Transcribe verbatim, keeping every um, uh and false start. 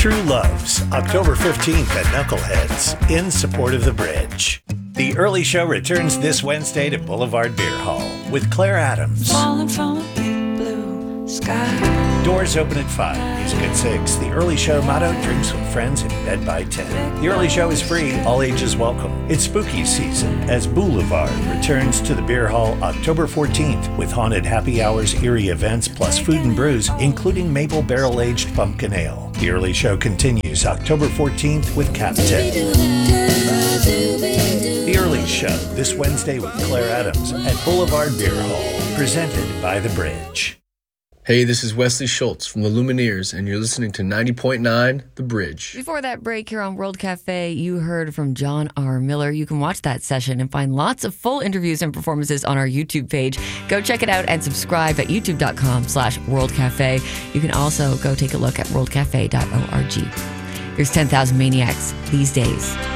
True Loves, October fifteenth at Knuckleheads, in support of the Bridge. The early show returns this Wednesday to Boulevard Beer Hall with Claire Adams. Falling from a big blue sky. Doors open at five, music at six. The early show motto, drinks with friends in bed by ten. The early show is free, all ages welcome. It's spooky season as Boulevard returns to the Beer Hall October fourteenth with haunted happy hours, eerie events, plus food and brews, including maple barrel-aged pumpkin ale. The early show continues October fourteenth with Captain. The early show this Wednesday with Claire Adams at Boulevard Beer Hall, presented by The Bridge. Hey, this is Wesley Schultz from the Lumineers, and you're listening to ninety point nine The Bridge. Before that break here on World Cafe, you heard from John R. Miller. You can watch that session and find lots of full interviews and performances on our YouTube page. Go check it out and subscribe at youtube.com slash World Cafe. You can also go take a look at world cafe dot org. Here's ten thousand Maniacs, These Days.